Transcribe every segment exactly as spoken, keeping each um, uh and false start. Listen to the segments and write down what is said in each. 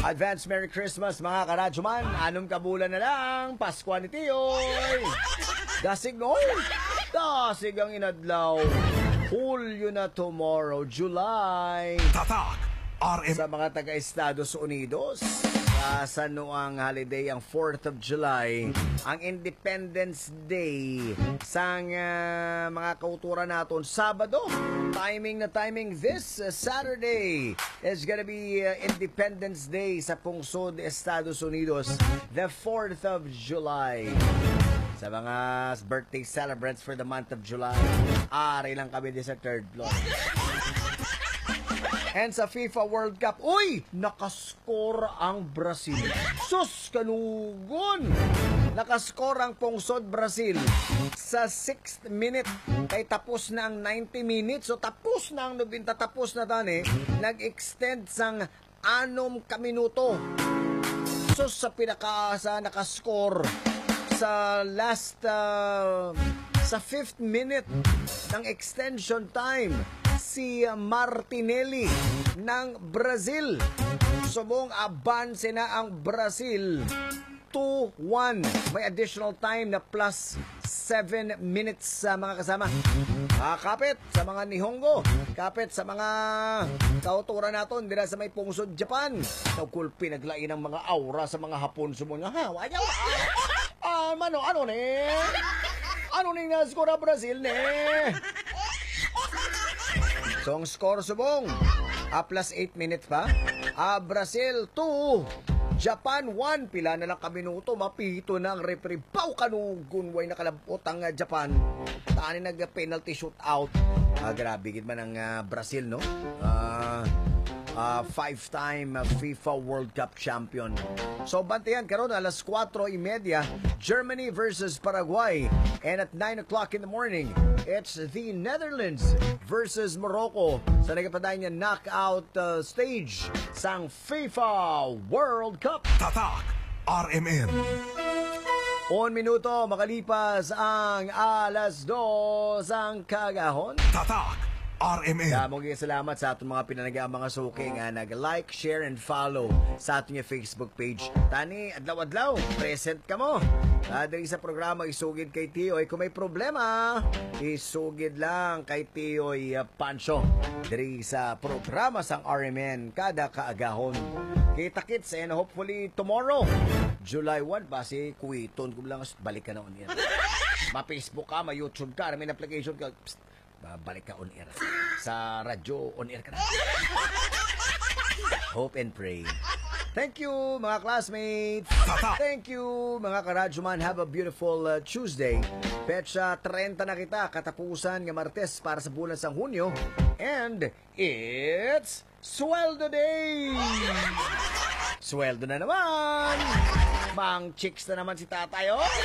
Advance Merry Christmas mga karadyoman. Anong kabulan na lang, Pasko ni Tiyoy. Dasig no? Dasig ang inadlaw. Hulyo na tomorrow, July. Tatak R M. Sa mga taga-Estados Unidos, sa noang holiday ang fourth of July, ang Independence Day sang uh, mga kauturan naton Sabado. Timing na timing this uh, Saturday is gonna be uh, Independence Day sa pungsod Estados Unidos, the fourth of July. Sa mga birthday celebrants for the month of July, ari lang kami din sa third floor. And sa FIFA World Cup, uy, nakascore ang Brazil. Sus, kanugon! Nakascore ang pungsod Brazil sa sixth minute. Kay tapos na ang ninety minutes. So tapos na ang nobinta, tapos na tani. Nag-extend sang anom kaminuto. Sus, sa pinaka sa nakascore sa last uh, sa fifth minute ng extension time, si Martinelli ng Brazil. Subong abanse na ang Brazil two one. May additional time na plus seven minutes sa mga kasama. Ah, kapit sa mga Nihongo, kapit sa mga kauturan naton dira sa may pungsod Japan. Nagkulpi naglain ang mga aura sa mga Hapon sumo nga ha. Wayaw. Ah, mano ano ne? Ano ning na-score Brazil ne? So, ang score subong, ah, plus eight minutes pa. Ah, Brazil two, Japan one. Pila na lang kaminuto, mapito na ang referee. Pau kanugun, way nakalabot ang uh, Japan. Tani nag-penalty shootout. Ah, grabe gid man ang uh, Brazil, no? Ah... Uh, five-time uh, FIFA World Cup champion. So, bantayan karon alas kwatro trenta, Germany versus Paraguay. And at nine o'clock in the morning, it's the Netherlands versus Morocco sa nagapadayon niya knockout uh, stage sang FIFA World Cup. Tatak R M N. Un minuto makalipas ang alas dos ang kagahon. Tatak R M N. Damong salamat sa atong mga pinanagaang mga suki nga nag-like, share, and follow sa atong Facebook page. Tani, adlaw-adlaw, present ka mo. Uh, diri sa programa, isugid kay Tiyoy. Kung may problema, isugid lang kay Tiyoy uh, Pancho. Diri sa programa sang R M N, kada kaagahon. Kita-kits and hopefully tomorrow, July first, basi kuwiton ko lang, balik ka na on yan. Ma-Facebook ka, ma-YouTube ka, may application ka, psst, balik ka on air. Sa radyo, on air ka na. Hope and pray. Thank you, mga classmates. Thank you, mga karadyoman. Have a beautiful uh, Tuesday. Petsa thirty na kita, katapusan ng Martes para sa bulan sa Hunyo. And it's Sweldo Day! Sweldo na naman! Mang chicks na naman si tatay, oh!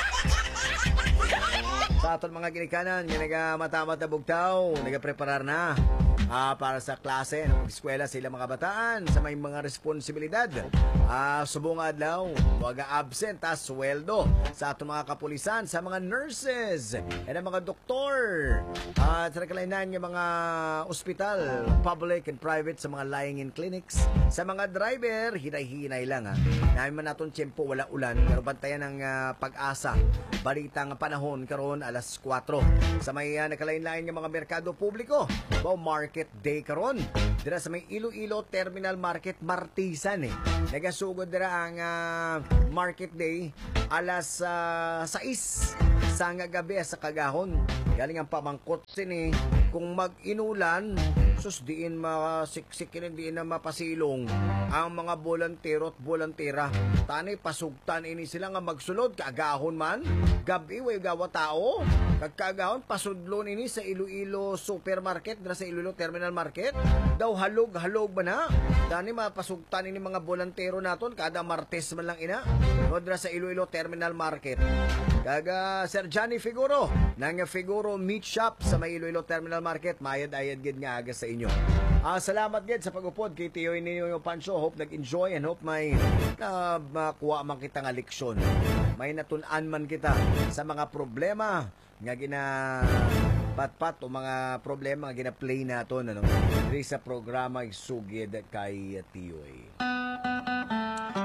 Sa aton mga ginikanan, yung naga-matamat na bugtaw, nagapreparar na ah, para sa klase, mag-eskwela sa ilang mga bataan, sa may mga responsibilidad. Ah, subong adlaw, huwag absent, ah, sweldo sa aton mga kapulisan, sa mga nurses, at ang mga doktor, at ah, sa nakalainan yung mga ospital, public and private, sa mga lying-in clinics, sa mga driver, hinay-hinay lang ha. Namin man natin tiyempo, wala ulan, pero bantayan ang uh, pag-asa. Balitang panahon karon alas kwatro. Sa may uh, nakalain-lain ng mga merkado publiko, Bao Market Day karon. Dira sa may Iloilo Terminal Market, Martisan eh. Nagasugod dira ang uh, Market Day alas uh, sais sa nga gabi sa kagahon. Galing ang pamangkot sini kung mag-inulan, sus diin masiksikin, diin na mapasilong ang mga bolantero at bolantera. Tanay pasugtan ini sila nga magsulod kagahon man, gabi way gawa tao. Kagkagahon pasudlon ini sa Iloilo Supermarket, dra sa Iloilo Terminal Market. Daw halog-halog ba na? Dani mapasugtan ini mga bolantero naton kada Martes man lang ina. No, dra sa Iloilo Terminal Market. Kaga Sir Johnny Figuro nang Figuro Meat Shop sa may Iloilo Terminal Market, mayad-ayad gid nga aga sa inyo. Ah, salamat gid sa pag-upod kay Tiyoy ninyo Pancho. Hope nag-enjoy and hope may uh, makuha man kita nga leksyon. May natun-an man kita sa mga problema nga gina patpat o mga problema nga gina-play naton ano. Diri sa programa Isugid kay Tiyoy.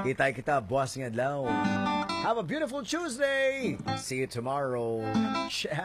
Itay kita buwas nga adlaw. Have a beautiful Tuesday. See you tomorrow. Ciao.